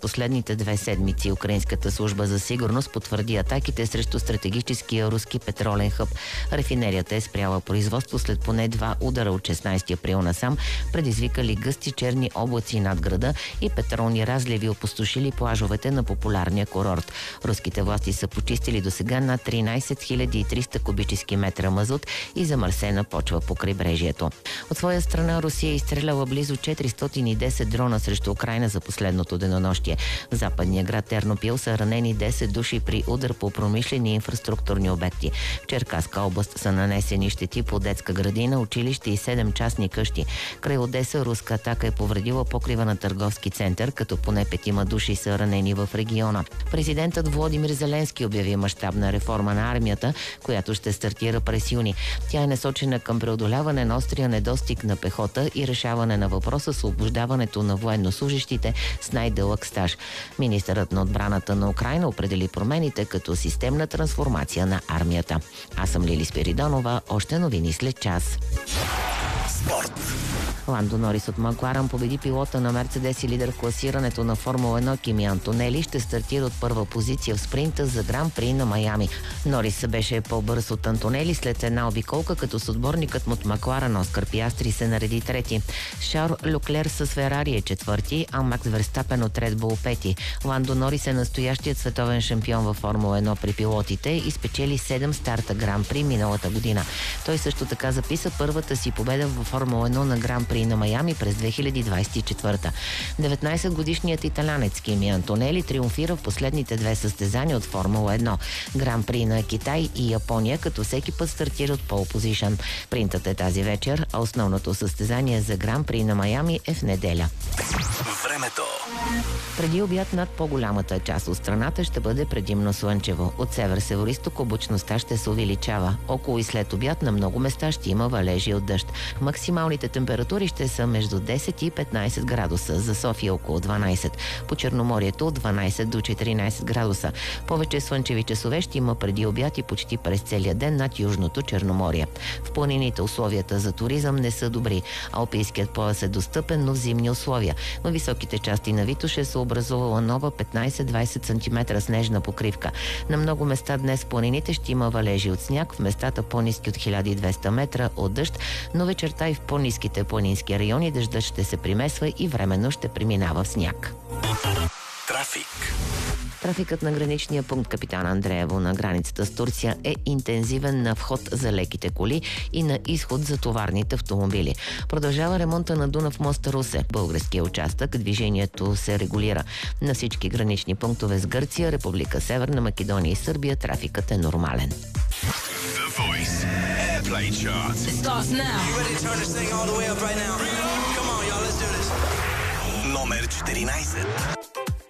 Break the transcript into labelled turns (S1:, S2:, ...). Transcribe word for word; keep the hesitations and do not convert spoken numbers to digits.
S1: последните две седмици. Украинската служба за сигурност потвърди атаките срещу стратегическия руски петролен хъб. Рафинерията е спряла производство след поне два удара от шестнайсети април насам, предизвикали гъсти черни облаци над града и петролни разливи, опустошили плажовете на популярния курорт. Руските власти са почистили до сега над тринайсет хиляди и триста кубически метра мазут и замърсена почва по крайбрежието. От своя страна Русия е изстреляла близо четиристотин и десет дрона срещу Украйна за последното денонощие. В западния град Тернопил са ранени десет души при удар по промишлени инфраструктурни обекти. В Черкаска област са нанесени щети по детска градина, училище и седем частни къщи. Край Одеса руска атака е повредила покрива на търговски център, като поне петима души са ранени в региона. Президентът Володимир Зеленски обяви мащабна реформа на армията, която ще стартира през юни. Тя е насочена към преодоляване на острия недостиг на пехота и решаване на въпроса с освобождаването на военнослужещите с най-дълъг стаж. Министърът на отбраната на Украйна определи промените като системна трансформация на армията. Аз съм Лили Спиридонова. Още новини след час.
S2: Спорт.
S1: Ландо Норис от Макларен победи пилота на Мерцедес и лидер в класирането на Формула едно Кими Антонели. Ще стартира от първа позиция в спринта за Гран При на Майами. Норис беше по-бърз от Антонели след една обиколка, като съотборникът му от Макларен Оскар Пиастри се нареди трети. Шарл Люклер с Ферари е четвърти, а Макс Верстапен от Ред Бул пети. Ландо Норис е настоящият световен шампион във Формула едно при пилотите и спечели седем старта Гран При миналата година. Той също така записа първата си победа във Формула едно на Гран При на Майами през две хиляди двайсет и четвърта. деветнайсетгодишният италянец Кими Антонели триумфира в последните две състезания от Формула едно. Гран При на Китай и Япония, като всеки път стартира от пол позишън. Принтът е тази вечер, а основното състезание за Гран При на Майами е в неделя.
S2: Времето.
S1: Преди обяд над по-голямата част от страната ще бъде предимно слънчево. От север-североизток облачността ще се увеличава. Около и след обяд на много места ще има валежи от дъжд. Максималните температури ще са между десет и петнайсет градуса, за София около дванайсет. По Черноморието от дванайсет до четиринайсет градуса. Повече слънчеви часове ще има преди обяд и почти през целия ден над Южното Черноморие. В планините условията за туризъм не са добри. Алпийският пояс е достъпен, но в зимни условия. В високите части на Витоша се образувала нова петнайсет-двайсет сантиметра снежна покривка. На много места днес в планините ще има валежи от сняг, в местата по-ниски от хиляда и двеста метра от дъжд, но вечерта и в по-ниските планински райони дъждът ще се примесва и временно ще преминава в сняг.
S2: Трафик.
S1: Трафикът на граничния пункт Капитан Андреево на границата с Турция е интензивен на вход за леките коли и на изход за товарните автомобили. Продължава ремонта на Дунав мост Русе. Българския участък движението се регулира. На всички гранични пунктове с Гърция, Република Северна Македония и Сърбия трафикът е нормален.
S2: The Voice Airplay Chart.
S3: It starts now.
S2: You ready to turn this thing all the way up right now? Come on, y'all, let's do this. Номер четиринайсет.